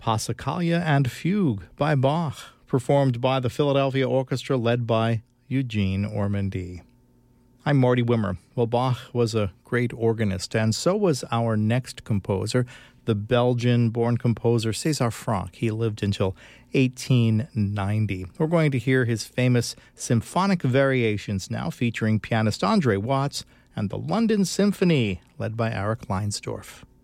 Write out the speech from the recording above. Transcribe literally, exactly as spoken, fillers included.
Passacaglia and Fugue by Bach, performed by the Philadelphia Orchestra led by Eugene Ormandy. I'm Marty Wimmer. Well, Bach was a great organist, and so was our next composer, the Belgian-born composer César Franck. He lived until eighteen ninety. We're going to hear his famous symphonic variations now, featuring pianist Andre Watts and the London Symphony, led by Eric Leinsdorf.